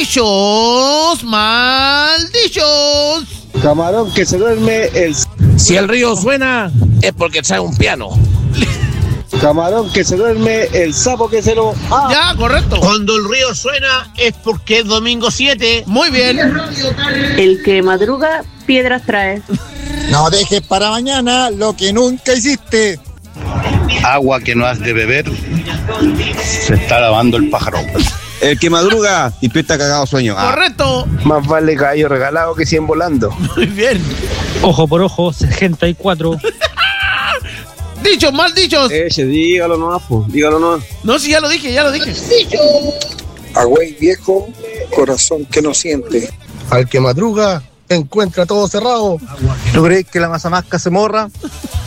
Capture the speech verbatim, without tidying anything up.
Dichos, maldichos. Camarón que se duerme el... Si el río suena, es porque trae un piano. Camarón que se duerme el sapo que se lo... Ah. Ya, correcto. Cuando el río suena, es porque es domingo siete. Muy bien. El que madruga, piedras trae. No dejes para mañana lo que nunca hiciste. Agua que no has de beber, se está lavando el pájaro. El que madruga y está cagado sueño. Ah. Correcto. Más vale gallo regalado que cien volando. Muy bien. Ojo por ojo, sesenta y cuatro. Dichos, maldichos. Ese, dígalo nomás, pues, dígalo nomás. No, si ya lo dije, ya lo dije. Agüey viejo, corazón que no siente. Al que madruga, encuentra todo cerrado. ¿Tú crees que la mazamasca se morra?